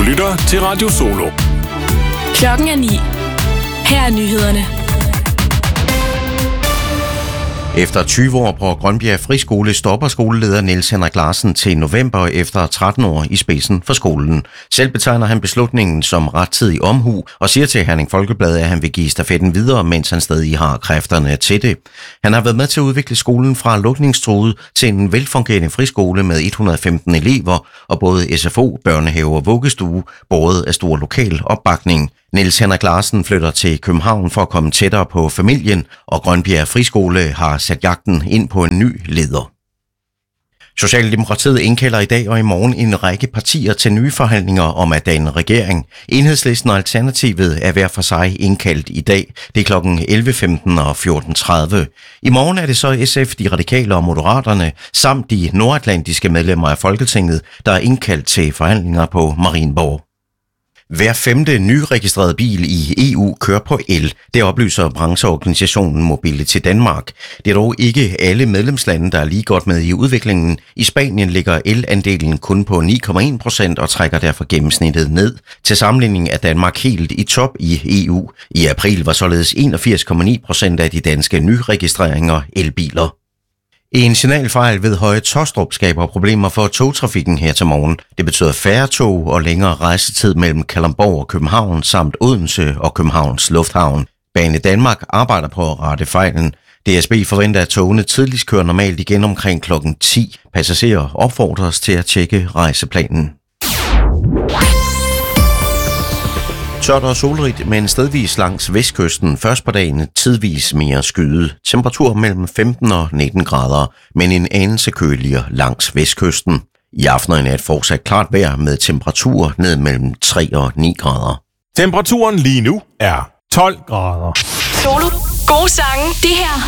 lytter til Radio Solo. Klokken er 9. Her er nyhederne. Efter 20 år på Grønbjerg Friskole stopper skoleleder Niels Henrik Larsen til november efter 13 år i spidsen for skolen. Selv betegner han beslutningen som rettidig omhu og siger til Herning Folkeblad, at han vil give stafetten videre, mens han stadig har kræfterne til det. Han har været med til at udvikle skolen fra lukningstruet til en velfungerende friskole med 115 elever og både SFO, børnehave og vuggestue, båret af stor lokal opbakning. Niels Henrik Larsen flytter til København for at komme tættere på familien, og Grønbjerg Friskole har sat jagten ind på en ny leder. Socialdemokratiet indkalder i dag og i morgen en række partier til nye forhandlinger om at danne regering. Enhedslisten og Alternativet er hver for sig indkaldt i dag. Det er kl. 11.15 og 14.30. I morgen er det så SF, de radikale og Moderaterne, samt de nordatlantiske medlemmer af Folketinget, der er indkaldt til forhandlinger på Marienborg. Hver 5. nyregistrerede bil i EU kører på el. Det oplyser brancheorganisationen Mobility Danmark. Det er dog ikke alle medlemslande, der er lige godt med i udviklingen. I Spanien ligger elandelen kun på 9,1% og trækker derfor gennemsnittet ned. Til sammenligning er Danmark helt i top i EU. I april var således 81,9% af de danske nyregistreringer elbiler. En signalfejl ved Høje Taastrup skaber problemer for togtrafikken her til morgen. Det betyder færre tog og længere rejsetid mellem Kalundborg og København samt Odense og Københavns Lufthavn. Bane Danmark arbejder på at rette fejlen. DSB forventer, at togene tidligst kører normalt igen omkring kl. 10. Passagerer opfordres til at tjekke rejseplanen. Tørt og solrigt, men stedvis langs vestkysten. Først på dagen tidvis mere skyde. Temperatur mellem 15 og 19 grader, men en anelse køligere langs vestkysten. I aften og i nat fortsat klart vejr med temperatur ned mellem 3 og 9 grader. Temperaturen lige nu er 12 grader. Solo. Gode sange. Det her